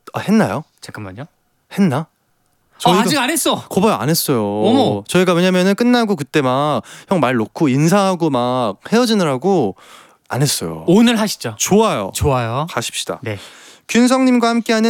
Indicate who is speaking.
Speaker 1: 했나요?
Speaker 2: 잠깐만요.
Speaker 1: 했나?
Speaker 2: 아직 안 했어.
Speaker 1: 거봐요, 안 했어요.
Speaker 2: 어머.
Speaker 1: 저희가 왜냐면은 끝나고 그때 막 형 말 놓고 인사하고 막 헤어지느라고 안 했어요.
Speaker 2: 오늘 하시죠.
Speaker 1: 좋아요.
Speaker 2: 좋아요.
Speaker 1: 가십시다.
Speaker 2: 네.
Speaker 1: 균성님과 함께하는